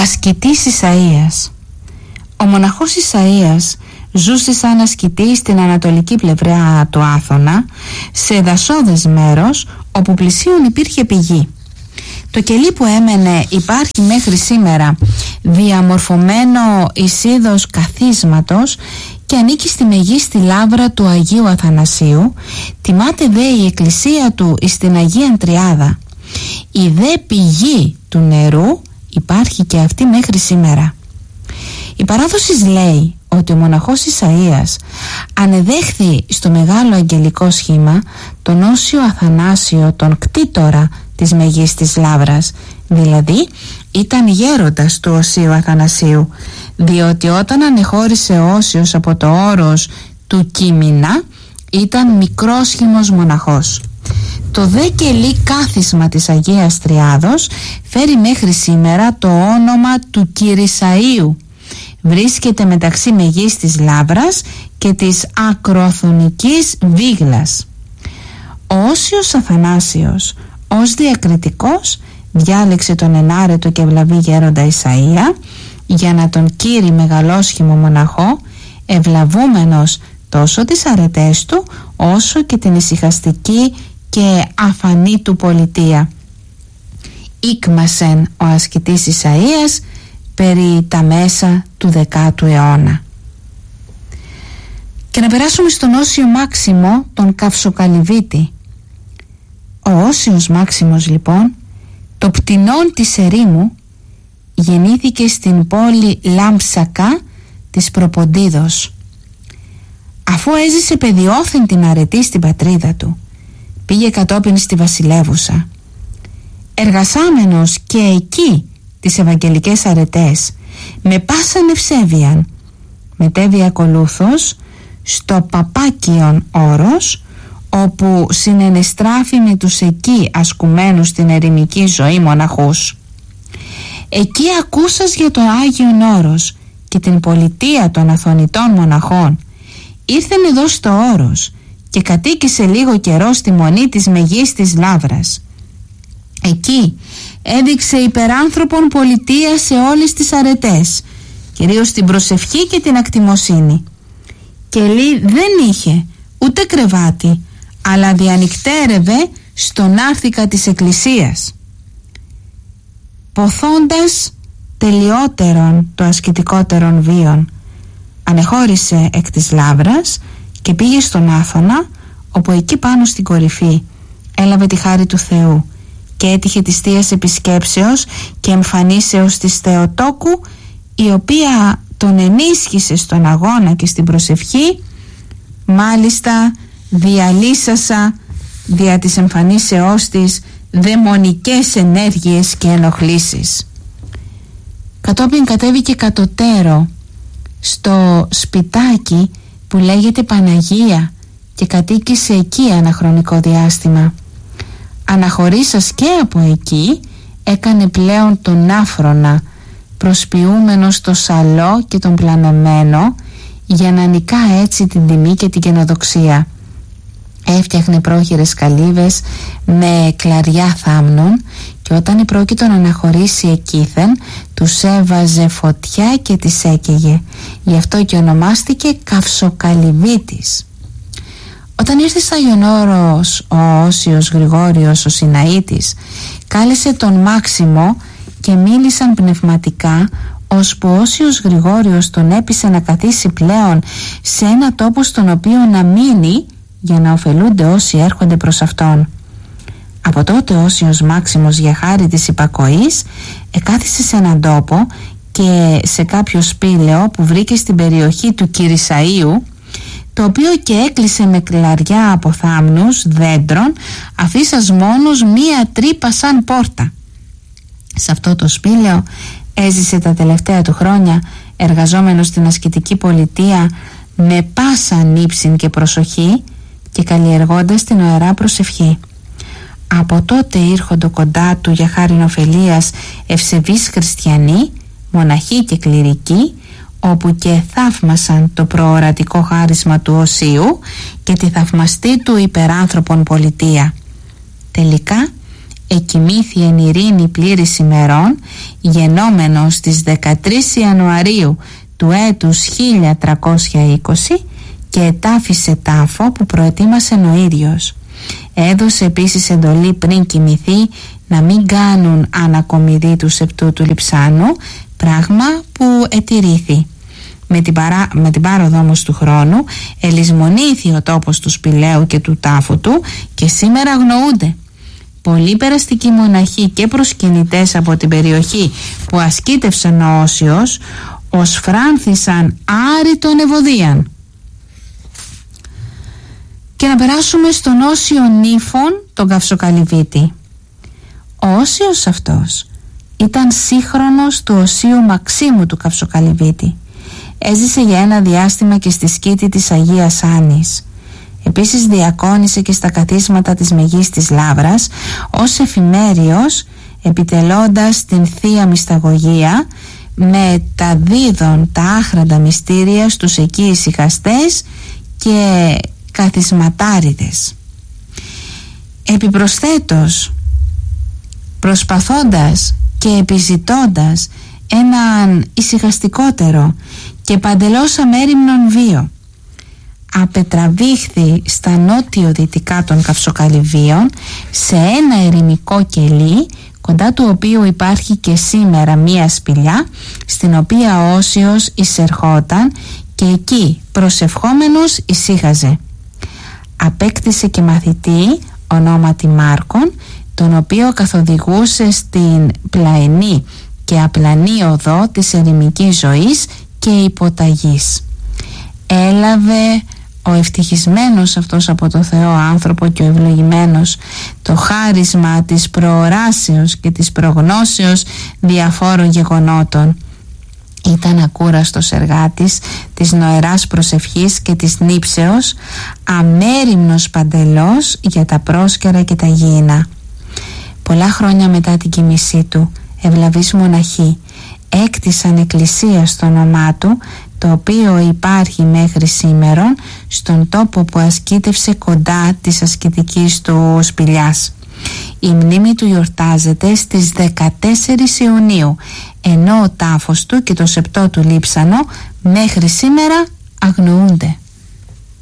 Ασκητής Ισαΐας. Ο μοναχός Ισαΐας ζούσε σαν ασκητής στην ανατολική πλευρά του Άθωνα, σε δασόδες μέρος όπου πλησίον υπήρχε πηγή. Το κελί που έμενε υπάρχει μέχρι σήμερα, διαμορφωμένο εις είδος καθίσματος, και ανήκει στη μεγίστη λάβρα του Αγίου Αθανασίου. Τιμάται δε η εκκλησία του εις την Αγία Τριάδα. Η δε πηγή του νερού υπάρχει και αυτή μέχρι σήμερα. Η παράδοση λέει ότι ο μοναχός Ισαΐας ανεδέχθη στο μεγάλο αγγελικό σχήμα τον Όσιο Αθανάσιο, τον κτήτορα της μεγίστης λάβρας, δηλαδή ήταν γέροντας του Οσίου Αθανασίου, διότι όταν ανεχώρησε ο Όσιος από το όρος του Κίμηνα ήταν μικρόσχημος μοναχός. Το δε κελί κάθισμα της Αγίας Τριάδος φέρει μέχρι σήμερα το όνομα του Κυρισσαΐου. Βρίσκεται μεταξύ μεγίστης λάβρας και της ακροοθονικής βίγλας. Ο Όσιος Αθανάσιος ως διακριτικός διάλεξε τον ενάρετο και ευλαβή γέροντα Ισαΐα για να τον κήρει μεγαλόσχημο μοναχό, ευλαβούμενος τόσο τις αρετές του όσο και την ησυχαστική και αφανή του πολιτεία. Ήκμασεν ο ασκητής Ισαΐας περί τα μέσα του 10ου αιώνα. Και να περάσουμε στον Όσιο Μάξιμο, τον Καυσοκαλυβίτη. Ο Όσιος Μάξιμος λοιπόν, το πτηνόν της ερήμου, γεννήθηκε στην πόλη Λάμψακα της Προποντίδος. Αφού έζησε παιδιόθεν την αρετή στην πατρίδα του, πήγε κατόπιν στη βασιλεύουσα. Εργασάμενος και εκεί τις ευαγγελικές αρετές με πάσαν ευσέβιαν, μετέβη ακολούθως στο Παπάκιον όρος, όπου συνενεστράφει με τους εκεί ασκουμένους στην ερημική ζωή μοναχούς. Εκεί ακούσας για το Άγιον Όρος και την πολιτεία των αθωνητών μοναχών, ήρθεν εδώ στο όρος και κατοίκησε λίγο καιρό στη μονή της μεγίστης λάβρας. Εκεί έδειξε υπεράνθρωπον πολιτεία σε όλες τις αρετές, κυρίως την προσευχή και την ακτιμοσύνη. Κελί δεν είχε ούτε κρεβάτι, αλλά διανυκτέρευε στον άρθικα της εκκλησίας. Ποθώντας τελειότερον το ασκητικότερον βίον, ανεχώρησε εκ της λάβρας και πήγε στον Άθωνα, όπου εκεί πάνω στην κορυφή έλαβε τη χάρη του Θεού και έτυχε της Θείας Επισκέψεως και εμφανίσεως της Θεοτόκου, η οποία τον ενίσχυσε στον αγώνα και στην προσευχή, μάλιστα διαλύσασα δια της εμφανίσεώς της δαιμονικές ενέργειες και ενοχλήσεις. Κατόπιν κατέβηκε κατωτέρω στο σπιτάκι που λέγεται Παναγία και κατοίκησε εκεί ένα χρονικό διάστημα. Αναχωρήσας και από εκεί έκανε πλέον τον άφρονα, προσποιούμενος το σαλό και τον πλανεμένο, για να νικά έτσι την τιμή και την καινοδοξία. Έφτιαχνε πρόχειρες καλύβες με κλαριά θάμνων και όταν επρόκειτο να αναχωρήσει εκείθεν, τους έβαζε φωτιά και τις έκαιγε. Γι' αυτό και ονομάστηκε Καυσοκαλυβίτης. Όταν ήρθε στα Άγιον Όρος ο Όσιος Γρηγόριος ο Σιναήτης, κάλεσε τον Μάξιμο και μίλησαν πνευματικά, ώσπου ο Όσιος Γρηγόριος τον έπεισε να καθίσει πλέον σε ένα τόπο στον οποίο να μείνει, για να ωφελούνται όσοι έρχονται προς αυτόν. Από τότε ο Όσιος Μάξιμος, για χάρη της υπακοής, εκάθισε σε έναν τόπο και σε κάποιο σπήλαιο που βρήκε στην περιοχή του Κυρισσαΐου, το οποίο και έκλεισε με κλαριά από θάμνους δέντρων, αφήσας μόνος μία τρύπα σαν πόρτα. Σε αυτό το σπήλαιο έζησε τα τελευταία του χρόνια, εργαζόμενος στην ασκητική πολιτεία με πάσα νύψιν και προσοχή και καλλιεργώντας την ωερά προσευχή. Από τότε ήρχοντο κοντά του, για χάριν ωφελίας, ευσεβείς χριστιανοί, μοναχοί και κληρικοί, όπου και θαύμασαν το προορατικό χάρισμα του Οσίου και τη θαυμαστή του υπεράνθρωπον πολιτεία. Τελικά εκοιμήθη εν ειρήνη πλήρης ημερών, γενόμενος στις 13 Ιανουαρίου του έτους 1320, και ετάφησε τάφο που προετοίμασε ο ίδιος. Έδωσε επίσης εντολή πριν κοιμηθεί να μην κάνουν ανακομιδή του σεπτού του λειψάνου, πράγμα που ετηρήθη. Με την πάροδο όμως του χρόνου ελισμονήθη ο τόπος του σπηλαίου και του τάφου του και σήμερα αγνοούνται. Πολλοί περαστικοί μοναχοί και προσκυνητές από την περιοχή που ασκήτευσαν ο Όσιος ως φράνθησαν άρρητον ευωδίαν. Και να περάσουμε στον Όσιο Νύφων, τον Καυσοκαλυβίτη. Ο Όσιος αυτός ήταν σύγχρονος του Οσίου Μαξίμου του Καυσοκαλυβίτη. Έζησε για ένα διάστημα και στη σκήτη της Αγίας Άνης. Επίσης διακόνησε και στα καθίσματα της Μεγίστης Λαύρας ως εφημέριος, επιτελώντας την Θεία Μυσταγωγία με τα δίδων τα άχραντα μυστήρια στους εκεί ησυχαστές και καθισματάριδες. Επιπροσθέτως, προσπαθώντας και επιζητώντας έναν ησυχαστικότερο και παντελώς αμέριμνον βίο, απετραβήχθη στα νότιο-δυτικά των Καυσοκαλυβίων σε ένα ερημικό κελί, κοντά του οποίου υπάρχει και σήμερα μία σπηλιά, στην οποία ο Όσιος εισερχόταν και εκεί προσευχόμενος ησύχαζε. Απέκτησε και μαθητή ονόματι Μάρκον, τον οποίο καθοδηγούσε στην πλαϊνή και απλανή οδό της ερημικής ζωής και υποταγής. Έλαβε ο ευτυχισμένος αυτός από το Θεό άνθρωπο και ο ευλογημένος το χάρισμα της προοράσεως και της προγνώσεως διαφόρων γεγονότων. Ήταν ακούραστος εργάτης της νοεράς προσευχής και της νύψεως, αμέριμνος παντελώς για τα πρόσκαιρα και τα γήινα. Πολλά χρόνια μετά την κοιμήσή του, ευλαβείς μοναχοί έκτισαν εκκλησία στο όνομά του, το οποίο υπάρχει μέχρι σήμερον στον τόπο που ασκήτευσε κοντά της ασκητικής του σπηλιάς. Η μνήμη του γιορτάζεται στις 14 Ιουνίου, ενώ ο τάφος του και το σεπτό του λείψανο μέχρι σήμερα αγνοούνται.